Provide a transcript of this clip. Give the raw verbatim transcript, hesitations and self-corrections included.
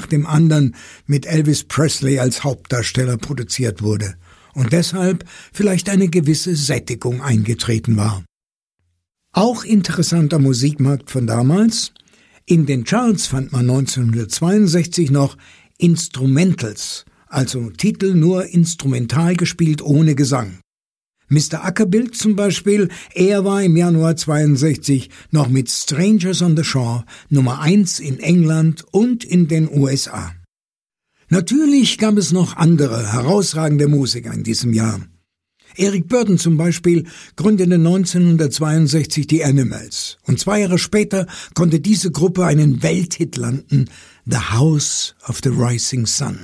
nach dem anderen mit Elvis Presley als Hauptdarsteller produziert wurde und deshalb vielleicht eine gewisse Sättigung eingetreten war. Auch interessanter Musikmarkt von damals: in den Charts fand man neunzehnhundertzweiundsechzig noch Instrumentals, also Titel nur instrumental gespielt ohne Gesang. Mister Ackerbild zum Beispiel, er war im Januar zweiundsechzig noch mit Strangers on the Shore Nummer eins in England und in den U S A. Natürlich gab es noch andere herausragende Musiker in diesem Jahr. Eric Burdon zum Beispiel gründete neunzehnhundertzweiundsechzig die Animals und zwei Jahre später konnte diese Gruppe einen Welthit landen, The House of the Rising Sun.